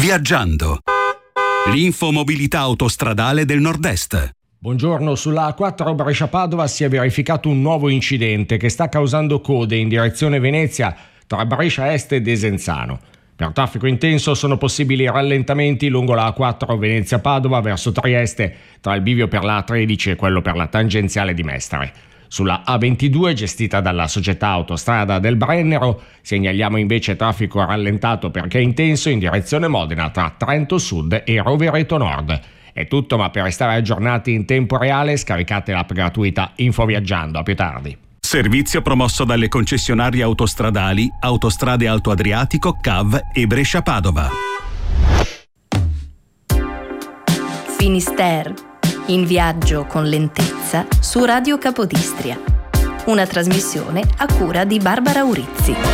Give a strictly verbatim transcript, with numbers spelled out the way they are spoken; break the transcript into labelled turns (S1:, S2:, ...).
S1: Viaggiando. L'infomobilità autostradale del Nord-Est.
S2: Buongiorno, sulla A quattro Brescia-Padova si è verificato un nuovo incidente che sta causando code in direzione Venezia tra Brescia Est e Desenzano. Per traffico intenso sono possibili rallentamenti lungo la A quattro Venezia-Padova verso Trieste tra il bivio per la A tredici e quello per la tangenziale di Mestre. Sulla A ventidue, gestita dalla società Autostrada del Brennero, segnaliamo invece traffico rallentato perché intenso in direzione Modena tra Trento Sud e Rovereto Nord. È tutto, ma per restare aggiornati in tempo reale scaricate l'app gratuita Infoviaggiando. A più tardi.
S1: Servizio promosso dalle concessionarie autostradali Autostrade Alto Adriatico, C A V e Brescia-Padova.
S3: Finisterre, in viaggio con lentezza su Radio Capodistria. Una trasmissione a cura di Barbara Urizzi.